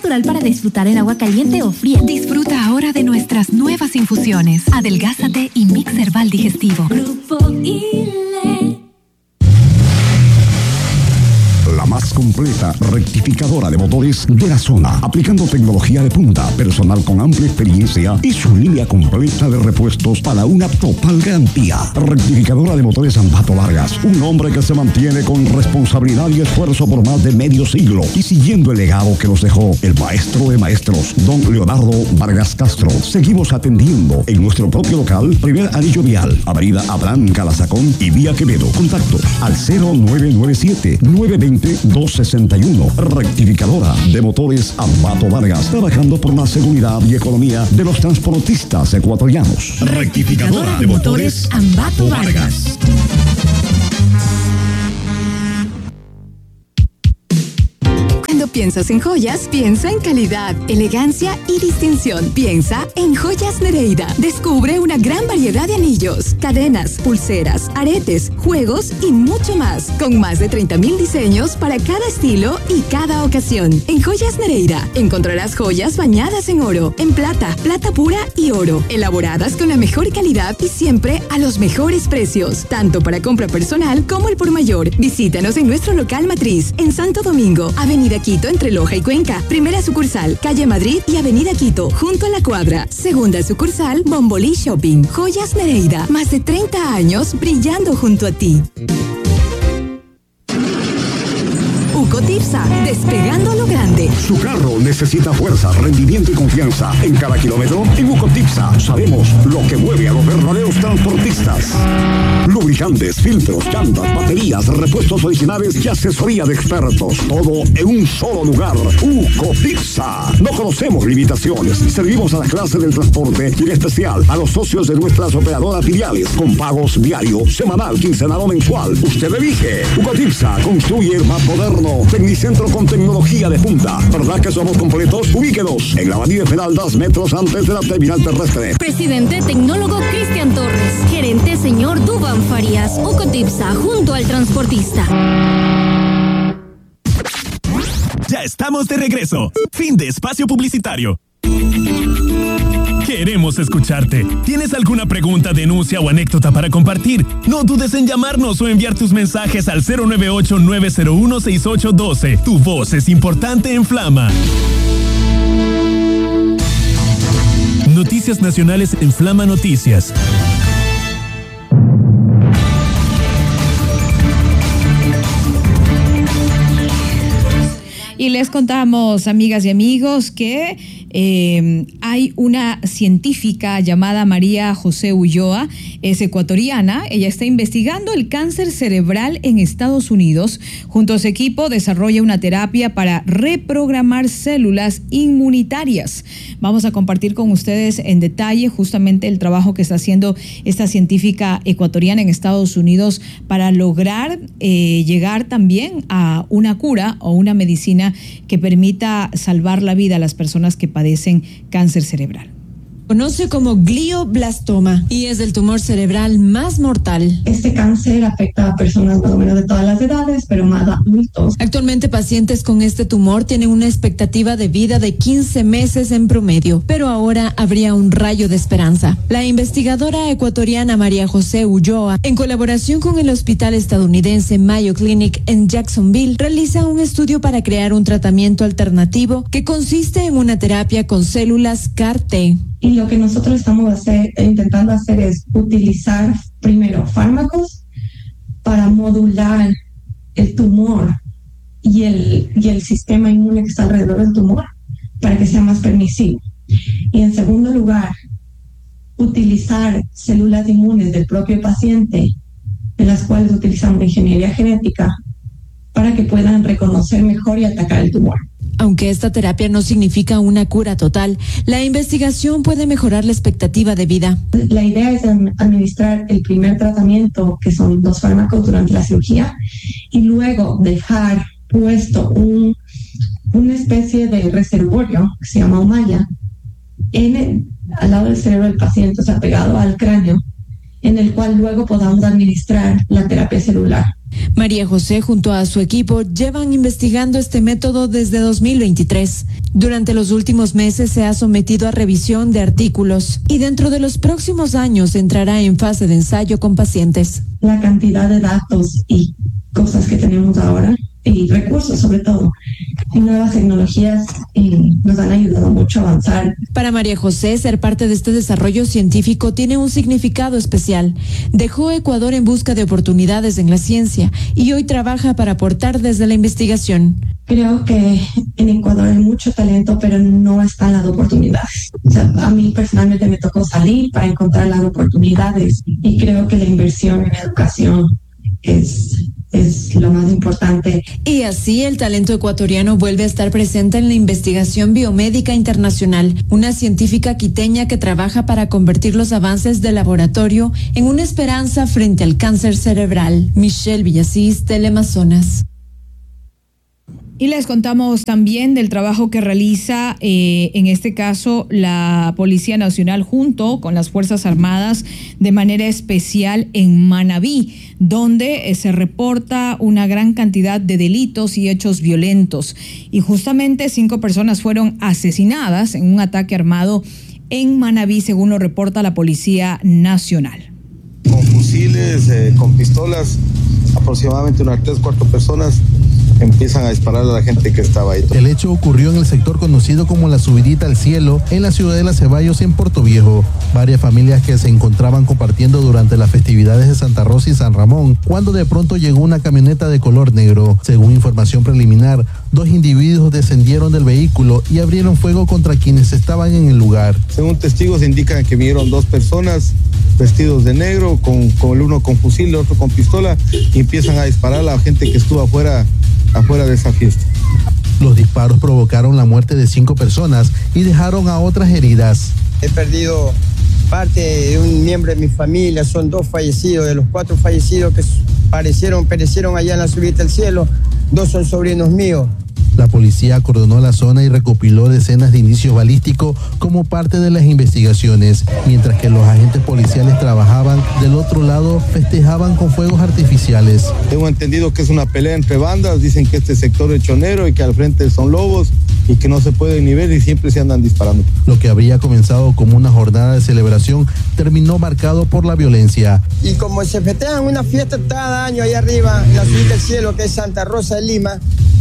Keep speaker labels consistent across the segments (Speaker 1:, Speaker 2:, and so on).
Speaker 1: natural para disfrutar en agua caliente o fría.
Speaker 2: Disfruta ahora de nuestras nuevas infusiones. Adelgázate y Mix Herbal Digestivo.
Speaker 3: Grupo ILE.
Speaker 4: La más completa rectificadora de motores de la zona, aplicando tecnología de punta, personal con amplia experiencia y su línea completa de repuestos para una total garantía. Rectificadora de motores Ambato Vargas, un hombre que se mantiene con responsabilidad y esfuerzo por más de medio siglo y siguiendo el legado que nos dejó el maestro de maestros, don Leonardo Vargas Castro. Seguimos atendiendo en nuestro propio local, primer anillo vial, avenida Abraham Calazacón y vía Quevedo. Contactos al 0997-920-261. Rectificadora de motores Ambato Vargas, trabajando por la seguridad y economía de los transportistas ecuatorianos.
Speaker 3: Rectificadora de motores Ambato Vargas.
Speaker 2: Cuando piensas en joyas, piensa en calidad, elegancia y distinción. Piensa en Joyas Nereida. Descubre una gran variedad de anillos, cadenas, pulseras, aretes, juegos y mucho más. Con más de 30,000 diseños para cada estilo y cada ocasión. En Joyas Nereida encontrarás joyas bañadas en oro, en plata, plata pura y oro. Elaboradas con la mejor calidad y siempre a los mejores precios. Tanto para compra personal como el por mayor. Visítanos en nuestro local matriz en Santo Domingo, Avenida Quito entre Loja y Cuenca. Primera sucursal, calle Madrid y Avenida Quito, junto a la cuadra. Segunda sucursal, Bombolí Shopping. Joyas Nereida, más de 30 años brillando junto a ti. Ucotipsa, despegando a lo grande.
Speaker 4: Su carro necesita fuerza, rendimiento y confianza. En cada kilómetro, en Ucotipsa sabemos lo que mueve a los verdaderos transportistas. Lubricantes, filtros, llantas, baterías, repuestos originales y asesoría de expertos. Todo en un solo lugar. Ucotipsa. No conocemos limitaciones. Servimos a la clase del transporte y en especial a los socios de nuestras operadoras filiales con pagos diario, semanal, quincenal o mensual. Usted elige. Ucotipsa construye el más moderno Tecnicentro con tecnología de punta. ¿Verdad que somos completos? Ubíquenos en la avenida Esmeraldas, metros antes de la terminal terrestre.
Speaker 3: Presidente Tecnólogo Cristian Torres. Gerente señor Duván Farías. Ucotipsa, junto al transportista.
Speaker 5: Ya estamos de regreso. Fin de espacio publicitario. Queremos escucharte. ¿Tienes alguna pregunta, denuncia o anécdota para compartir? No dudes en llamarnos o enviar tus mensajes al 098-901-6812. Tu voz es importante en Flama. Noticias nacionales en Flama Noticias.
Speaker 6: Y les contamos, amigas y amigos, que hay una científica llamada María José Ulloa, es ecuatoriana. Ella está investigando el cáncer cerebral en Estados Unidos. Junto a su equipo desarrolla una terapia para reprogramar células inmunitarias. Vamos a compartir con ustedes en detalle justamente el trabajo que está haciendo esta científica ecuatoriana en Estados Unidos para lograr llegar también a una cura o una medicina que permita salvar la vida a las personas que padecen cáncer cerebral.
Speaker 7: Conoce como glioblastoma y es el tumor cerebral más mortal.
Speaker 8: Este cáncer afecta a personas más o menos de todas las edades, pero más adultos.
Speaker 7: Actualmente pacientes con este tumor tienen una expectativa de vida de 15 meses en promedio, pero ahora habría un rayo de esperanza. La investigadora ecuatoriana María José Ulloa, en colaboración con el hospital estadounidense Mayo Clinic en Jacksonville, realiza un estudio para crear un tratamiento alternativo que consiste en una terapia con células CAR-T.
Speaker 8: Y lo que nosotros estamos intentando hacer es utilizar primero fármacos para modular el tumor y el sistema inmune que está alrededor del tumor para que sea más permisivo. Y en segundo lugar, utilizar células inmunes del propio paciente, en las cuales utilizamos ingeniería genética, para que puedan reconocer mejor y atacar el tumor.
Speaker 7: Aunque esta terapia no significa una cura total, la investigación puede mejorar la expectativa de vida.
Speaker 8: La idea es administrar el primer tratamiento, que son 2 fármacos durante la cirugía, y luego dejar puesto una especie de reservorio que se llama Omaya al lado del cerebro del paciente, o sea, pegado al cráneo, en el cual luego podamos administrar la terapia celular.
Speaker 7: María José junto a su equipo llevan investigando este método desde 2023. Durante los últimos meses se ha sometido a revisión de artículos y dentro de los próximos años entrará en fase de ensayo con pacientes.
Speaker 8: La cantidad de datos y cosas que tenemos ahora y recursos sobre todo y nuevas tecnologías nos han ayudado mucho a avanzar.
Speaker 7: Para María José, ser parte de este desarrollo científico tiene un significado especial. Dejó Ecuador en busca de oportunidades en la ciencia y hoy trabaja para aportar desde la investigación.
Speaker 8: Creo que en Ecuador hay mucho talento, pero no están las oportunidades. O sea, a mí personalmente me tocó salir para encontrar las oportunidades y creo que la inversión en educación es lo más importante.
Speaker 7: Y así el talento ecuatoriano vuelve a estar presente en la investigación biomédica internacional, una científica quiteña que trabaja para convertir los avances del laboratorio en una esperanza frente al cáncer cerebral. Michelle Villasís, Teleamazonas.
Speaker 6: Y les contamos también del trabajo que realiza, en este caso, la Policía Nacional junto con las Fuerzas Armadas de manera especial en Manabí, donde se reporta una gran cantidad de delitos y hechos violentos. Y justamente 5 personas fueron asesinadas en un ataque armado en Manabí, según lo reporta la Policía Nacional.
Speaker 9: Con fusiles, con pistolas, aproximadamente unas 3-4 personas empiezan a disparar a la gente que estaba ahí.
Speaker 10: El hecho ocurrió en el sector conocido como la Subidita al Cielo, en la Ciudadela Ceballos, en Puerto Viejo. Varias familias que se encontraban compartiendo durante las festividades de Santa Rosa y San Ramón, cuando de pronto llegó una camioneta de color negro. Según información preliminar, 2 individuos descendieron del vehículo y abrieron fuego contra quienes estaban en el lugar.
Speaker 9: Según testigos indican que vinieron 2 personas vestidos de negro, con el uno con fusil, el otro con pistola, y empiezan a disparar a la gente que estuvo afuera de esa fiesta.
Speaker 10: Los disparos provocaron la muerte de 5 personas y dejaron a otras heridas.
Speaker 11: He perdido parte de un miembro de mi familia, son 2 fallecidos, de los 4 fallecidos que perecieron allá en la Subida al Cielo, 2 son sobrinos míos.
Speaker 10: La policía acordonó la zona y recopiló decenas de indicios balísticos como parte de las investigaciones, mientras que los agentes policiales trabajaban del otro lado, festejaban con fuegos artificiales.
Speaker 9: Tengo entendido que es una pelea entre bandas, dicen que este sector es chonero y que al frente son lobos y que no se puede ni ver y siempre se andan disparando.
Speaker 10: Lo que habría comenzado como una jornada de celebración terminó marcado por la violencia.
Speaker 11: Y como se festejan una fiesta cada año ahí arriba, en la Subida al Cielo, que es Santa Rosa de Lima,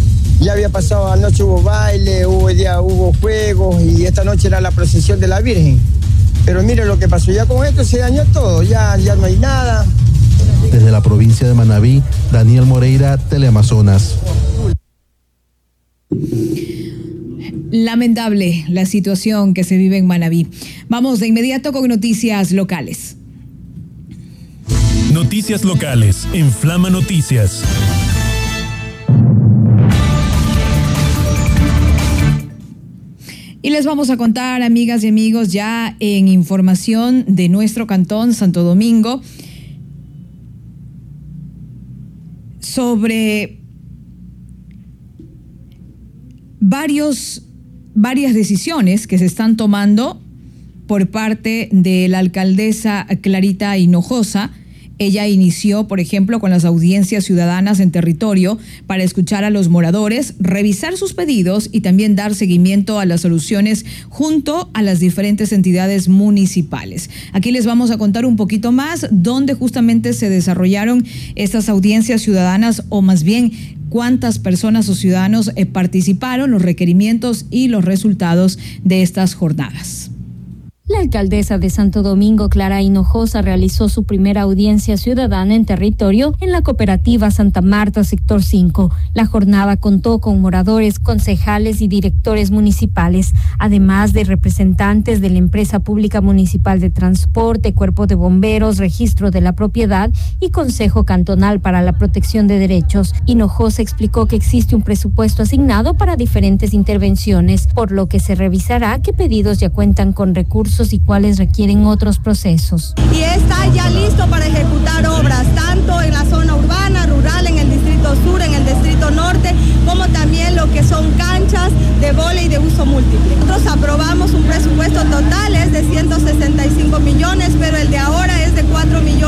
Speaker 11: ya había pasado, anoche hubo baile, hubo juegos y esta noche era la procesión de la Virgen. Pero mire lo que pasó, ya con esto se dañó todo, ya no hay nada.
Speaker 10: Desde la provincia de Manabí, Daniel Moreira, Teleamazonas.
Speaker 6: Lamentable la situación que se vive en Manabí. Vamos de inmediato con noticias locales.
Speaker 5: Noticias locales en Flama Noticias.
Speaker 6: Y les vamos a contar, amigas y amigos, ya en información de nuestro cantón Santo Domingo, sobre varias decisiones que se están tomando por parte de la alcaldesa Clarita Hinojosa. Ella inició, por ejemplo, con las audiencias ciudadanas en territorio para escuchar a los moradores, revisar sus pedidos y también dar seguimiento a las soluciones junto a las diferentes entidades municipales. Aquí les vamos a contar un poquito más dónde justamente se desarrollaron estas audiencias ciudadanas, o más bien cuántas personas o ciudadanos participaron, los requerimientos y los resultados de estas jornadas.
Speaker 3: La alcaldesa de Santo Domingo, Clara Hinojosa, realizó su primera audiencia ciudadana en territorio en la cooperativa Santa Marta, sector 5. La jornada contó con moradores, concejales y directores municipales, además de representantes de la Empresa Pública Municipal de Transporte, Cuerpo de Bomberos, Registro de la Propiedad y Consejo Cantonal para la Protección de Derechos. Hinojosa explicó que existe un presupuesto asignado para diferentes intervenciones, por lo que se revisará qué pedidos ya cuentan con recursos y cuáles requieren otros procesos.
Speaker 12: Y está ya listo para ejecutar obras, tanto en la zona urbana, rural, en el distrito sur, en el distrito norte, como también lo que son canchas de vóley de uso múltiple. Nosotros aprobamos un presupuesto total, es de 165 millones, pero el de ahora es de 4 millones.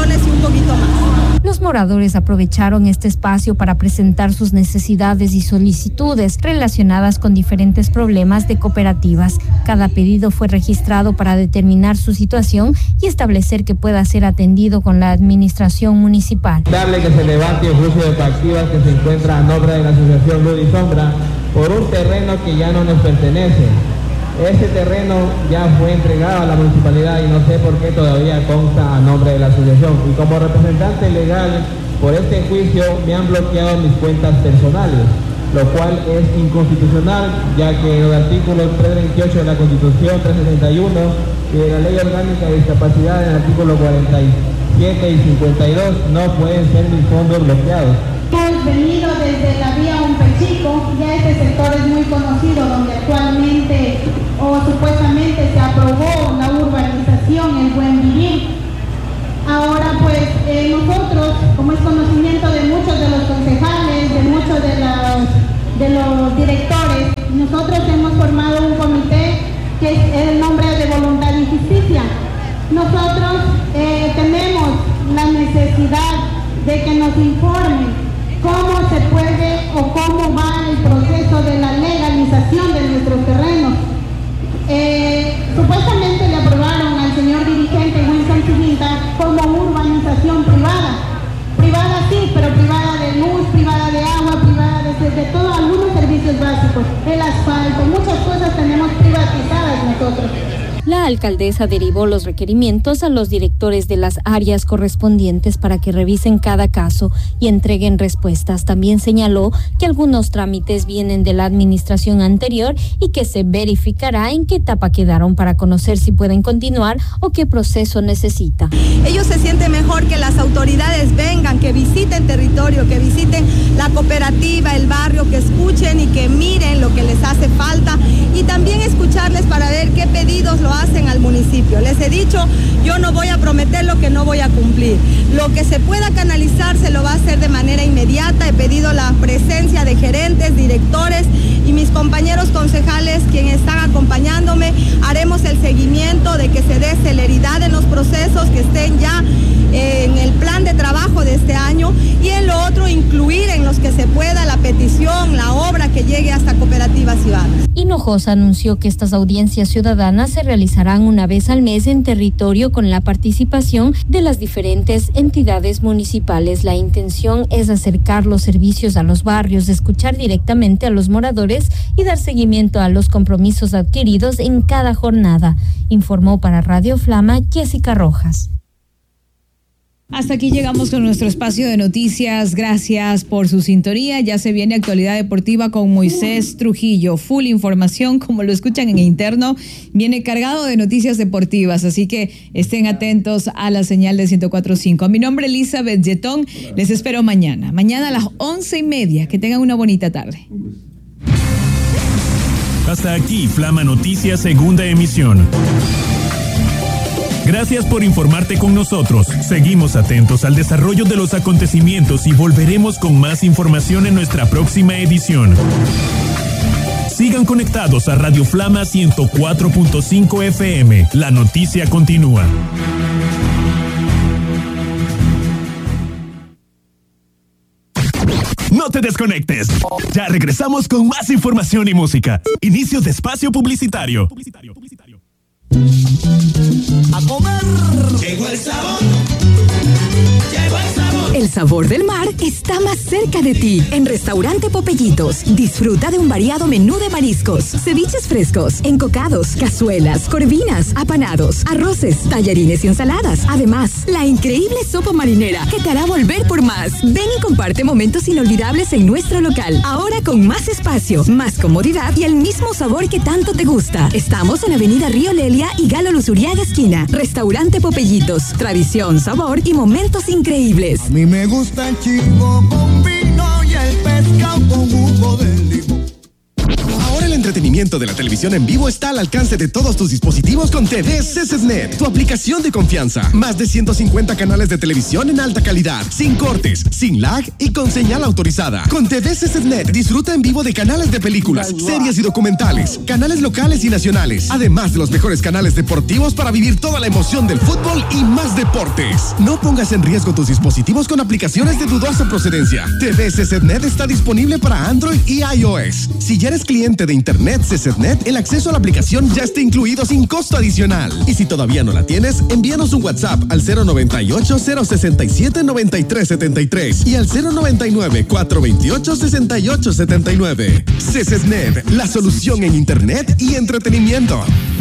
Speaker 3: Los moradores aprovecharon este espacio para presentar sus necesidades y solicitudes relacionadas con diferentes problemas de cooperativas. Cada pedido fue registrado para determinar su situación y establecer que pueda ser atendido con la administración municipal.
Speaker 13: Darle que se levante el juicio de coactivas que se encuentra a nombre de la asociación Luz y Sombra por un terreno que ya no nos pertenece. Este terreno ya fue entregado a la municipalidad y no sé por qué todavía consta a nombre de la asociación. Y como representante legal por este juicio me han bloqueado mis cuentas personales, lo cual es inconstitucional, ya que los artículos 328 de la Constitución, 361 y de la Ley Orgánica de Discapacidad, en el artículo 47 y 52, no pueden ser mis fondos bloqueados.
Speaker 14: Hemos venido desde la vía Umpechico, ya este sector es muy conocido, donde actualmente o supuestamente se aprobó la urbanización, el buen vivir. Ahora pues nosotros, como es conocimiento de muchos de los concejales, de muchos de los directores, nosotros hemos formado un comité que es el nombre de Voluntad y Justicia. Nosotros tenemos la necesidad de que nos informen cómo se puede o cómo va el proceso de la legalización de nuestros terrenos. Supuestamente le aprobaron al señor dirigente Wilson Chivinta como urbanización privada. Privada sí, pero privada de luz, privada de agua, privada de todos algunos servicios básicos. El asfalto, muchas cosas tenemos privatizadas nosotros.
Speaker 3: La alcaldesa derivó los requerimientos a los directores de las áreas correspondientes para que revisen cada caso y entreguen respuestas. También señaló que algunos trámites vienen de la administración anterior y que se verificará en qué etapa quedaron para conocer si pueden continuar o qué proceso necesita.
Speaker 12: Ellos se sienten mejor que las autoridades vengan, que visiten territorio, que visiten la cooperativa, el barrio, que escuchen y que miren lo que les hace falta y también escucharles para ver qué pedidos lo hacen al municipio. Les he dicho, yo no voy a prometer lo que no voy a cumplir. Lo que se pueda canalizar se lo va a hacer de manera inmediata. He pedido la presencia de gerentes, directores y mis compañeros concejales, quienes están acompañándome. Haremos el seguimiento de que se dé celeridad en los procesos, que estén ya en el plan de trabajo de este año y en lo otro incluir en los que se pueda la petición, la obra que llegue hasta cooperativas ciudadanas.
Speaker 3: Hinojosa anunció que estas audiencias ciudadanas se realizarán una vez al mes en territorio con la participación de las diferentes entidades municipales. La intención es acercar los servicios a los barrios, escuchar directamente a los moradores y dar seguimiento a los compromisos adquiridos en cada jornada, informó para Radio Flama Jessica Rojas.
Speaker 6: Hasta aquí llegamos con nuestro espacio de noticias. Gracias por su sintonía. Ya se viene Actualidad Deportiva con Moisés Trujillo. Full información, como lo escuchan en interno, viene cargado de noticias deportivas. Así que estén atentos a la señal de 104.5. A mi nombre es Elizabeth Yetón. Les espero mañana. Mañana a las 11:30. Que tengan una bonita tarde.
Speaker 5: Hasta aquí, Flama Noticias, segunda emisión. Gracias por informarte con nosotros. Seguimos atentos al desarrollo de los acontecimientos y volveremos con más información en nuestra próxima edición. Sigan conectados a Radio Flama 104.5 FM. La noticia continúa. No te desconectes. Ya regresamos con más información y música. Inicio de espacio publicitario.
Speaker 15: A comer. Llegó el sabor. Llegó el sabor.
Speaker 2: El sabor del mar está más cerca de ti. En Restaurante Popellitos, disfruta de un variado menú de mariscos, ceviches frescos, encocados, cazuelas, corvinas, apanados, arroces, tallarines y ensaladas. Además, la increíble sopa marinera que te hará volver por más. Ven y comparte momentos inolvidables en nuestro local. Ahora con más espacio, más comodidad y el mismo sabor que tanto te gusta. Estamos en Avenida Río Lelia y Galo Luzuriaga esquina. Restaurante Popellitos, tradición, sabor y momentos increíbles.
Speaker 15: A mí me gusta el chico con vino y el pescado con jugo de limón.
Speaker 16: Ahora el entretenimiento de la televisión en vivo está al alcance de todos tus dispositivos con TV CCSnet, tu aplicación de confianza. Más de 150 canales de televisión en alta calidad, sin cortes, sin lag y con señal autorizada. Con TV CCSnet disfruta en vivo de canales de películas, series y documentales, canales locales y nacionales, además de los mejores canales deportivos para vivir toda la emoción del fútbol y más deportes. No pongas en riesgo tus dispositivos con aplicaciones de dudosa procedencia. TV CCSnet está disponible para Android y iOS. Si ya eres cliente de Internet CCSnet, el acceso a la aplicación ya está incluido sin costo adicional. Y si todavía no la tienes, envíanos un WhatsApp al 098-067-9373 y al 099-428-6879. CCSnet, la solución en Internet y entretenimiento.